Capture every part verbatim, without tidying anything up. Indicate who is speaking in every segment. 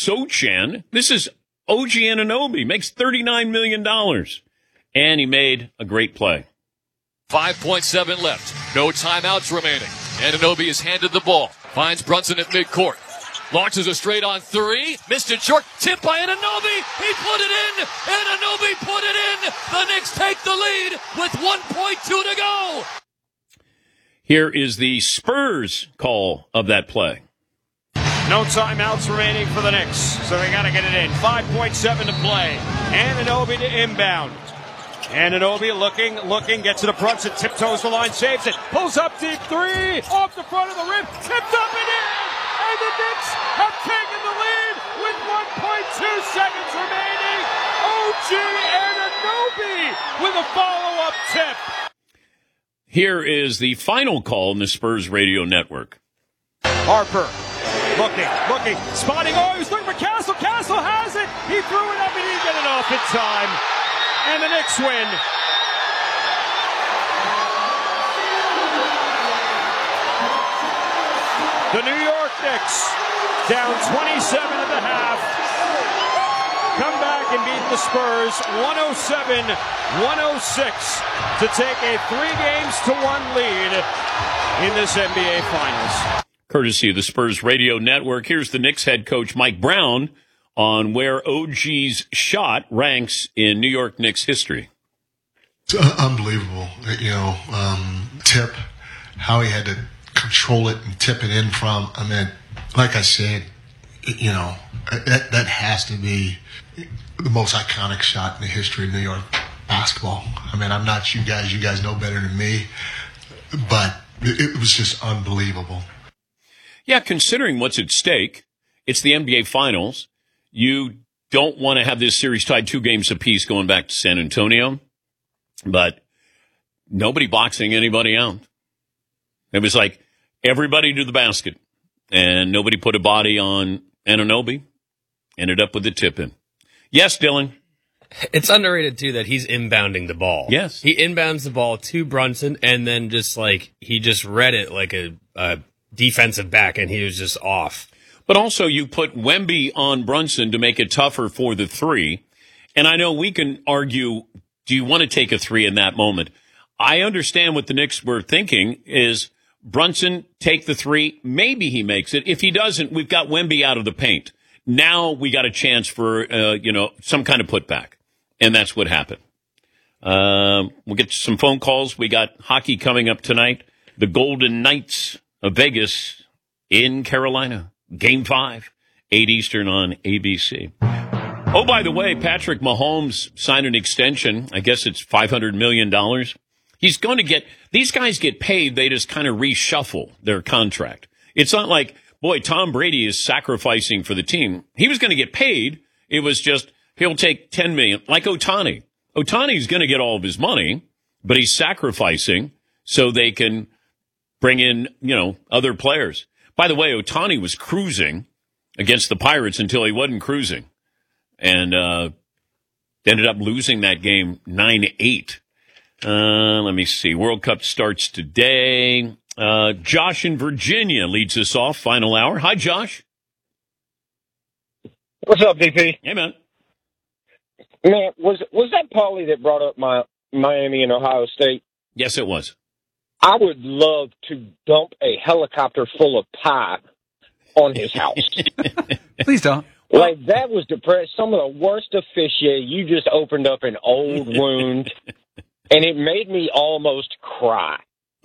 Speaker 1: Sochan. This is O G Anunoby, makes thirty-nine million dollars. And he made a great play.
Speaker 2: five point seven left. No timeouts remaining. Anunoby is handed the ball. Finds Brunson at midcourt. Launches a straight on three. Missed it short. Tip by Anunoby. He put it in. Anunoby put it in. The Knicks take the lead with one point two to go.
Speaker 1: Here is the Spurs call of that play.
Speaker 3: No timeouts remaining for the Knicks, so they got to get it in. five point seven to play. Anunoby to inbound. Anunoby looking, looking, gets it to Brunson, tiptoes the line, saves it, pulls up deep three, off the front of the rim, tipped up and in, and the Knicks have taken the lead with one point two seconds remaining. O G Anunoby with a follow-up tip.
Speaker 1: Here is the final call in the Spurs radio network.
Speaker 3: Harper looking, looking, spotting, oh, he's looking for Castle, Castle has it, he threw it up and he didn't get it off in time. And the Knicks win. The New York Knicks, down twenty-seven at the half, come back and beat the Spurs one oh seven one oh six to take a three games to one lead in this N B A Finals.
Speaker 1: Courtesy of the Spurs radio network, here's the Knicks head coach Mike Brown on where O G's shot ranks in New York Knicks history.
Speaker 4: It's uh, unbelievable. You know, um, tip, how he had to control it and tip it in from. I mean, like I said, you know, that that has to be the most iconic shot in the history of New York basketball. I mean, I'm not you guys. You guys know better than me. But it, it was just unbelievable.
Speaker 1: Yeah, considering what's at stake, it's the N B A Finals. You don't want to have this series tied two games apiece going back to San Antonio, but nobody boxing anybody out. It was like everybody to the basket, and nobody put a body on Anunoby. Ended up with the tip in. Yes, Dylan.
Speaker 5: It's underrated, too, that he's inbounding the ball.
Speaker 1: Yes.
Speaker 5: He inbounds the ball to Brunson, and then just like he just read it like a, a defensive back, and he was just off.
Speaker 1: But also you put Wemby on Brunson to make it tougher for the three. And I know we can argue, do you want to take a three in that moment? I understand what the Knicks were thinking is Brunson, take the three. Maybe he makes it. If he doesn't, we've got Wemby out of the paint. Now we got a chance for, uh, you know, some kind of putback. And that's what happened. Uh, we'll get to some phone calls. We got hockey coming up tonight. The Golden Knights of Vegas in Carolina. Game five, eight Eastern on A B C. Oh, by the way, Patrick Mahomes signed an extension. I guess it's five hundred million dollars. He's going to get, these guys get paid. They just kind of reshuffle their contract. It's not like, boy, Tom Brady is sacrificing for the team. He was going to get paid. It was just, he'll take ten million dollars, like Ohtani. Ohtani's going to get all of his money, but he's sacrificing so they can bring in, you know, other players. By the way, Ohtani was cruising against the Pirates until he wasn't cruising and uh, ended up losing that game nine eight. Uh, let me see. World Cup starts today. Uh, Josh in Virginia leads us off, final hour. Hi, Josh.
Speaker 6: What's up, D P?
Speaker 1: Hey, man.
Speaker 6: Man, was was that Paulie that brought up my Miami and Ohio State?
Speaker 1: Yes, it was.
Speaker 6: I would love to dump a helicopter full of pie on his house.
Speaker 7: Please don't.
Speaker 6: Like, that was depressed. Some of the worst officiating. You just opened up an old wound, and it made me almost cry.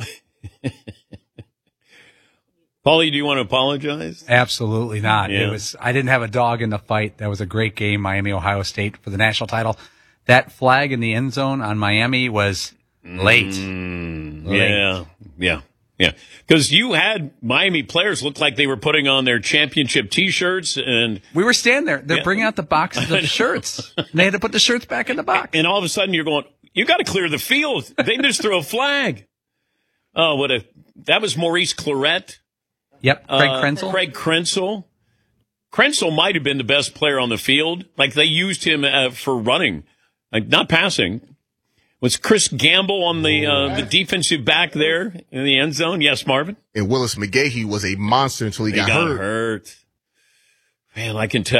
Speaker 1: Paulie, do you want to apologize?
Speaker 7: Absolutely not.
Speaker 1: Yeah.
Speaker 7: It was. I didn't have a dog in the fight. That was a great game, Miami, Ohio State, for the national title. That flag in the end zone on Miami was late.
Speaker 1: Mm,
Speaker 7: late.
Speaker 1: Yeah, yeah, yeah. Because you had Miami players look like they were putting on their championship T-shirts, and
Speaker 7: we were standing there. They're
Speaker 1: yeah.
Speaker 7: bringing out the boxes of shirts. And they had to put the shirts back in the box.
Speaker 1: And all of a sudden, you're going, "You got to clear the field." They just threw a flag. Oh, what a! That was Maurice Clarett.
Speaker 7: Yep, Craig
Speaker 1: uh,
Speaker 7: Krenzel.
Speaker 1: Craig Krenzel. Krenzel might have been the best player on the field. Like, they used him uh, for running, like not passing. Was Chris Gamble on the uh, the defensive back there in the end zone? Yes, Marvin?
Speaker 8: And Willis McGahee was a monster until he,
Speaker 1: he
Speaker 8: got,
Speaker 1: got
Speaker 8: hurt.
Speaker 1: hurt. Man, I can tell.